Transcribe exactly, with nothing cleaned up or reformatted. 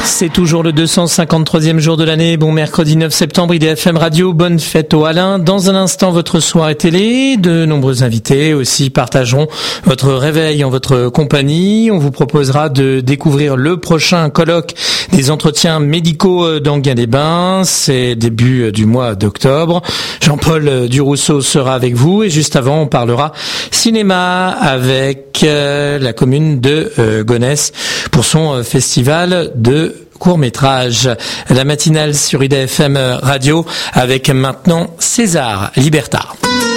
C'est toujours le deux cent cinquante-troisième jour de l'année. Bon mercredi neuf septembre, I D F M Radio. Bonne fête au Alain. Dans un instant, votre soirée télé. De nombreux invités aussi partageront votre réveil en votre compagnie. On vous proposera de découvrir le prochain colloque des entretiens médicaux d'Enghien-les-Bains. C'est début du mois d'octobre. Jean-Paul Durousseau sera avec vous. Et juste avant, on parlera cinéma avec euh, la commune de euh, Gonesse pour son euh, festival de court-métrage. La matinale sur I D F M Radio avec maintenant César Libertard.